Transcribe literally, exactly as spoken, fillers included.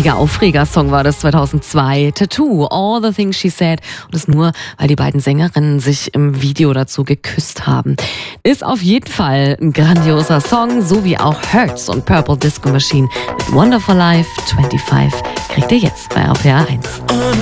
richtiger Aufregersong war das zweitausendzwei. Tattoo, All the Things She Said. Und das nur, weil die beiden Sängerinnen sich im Video dazu geküsst haben. Ist auf jeden Fall ein grandioser Song, so wie auch Hurts und Purple Disco Machine mit Wonderful Life fünfundzwanzig kriegt ihr jetzt bei R P R eins.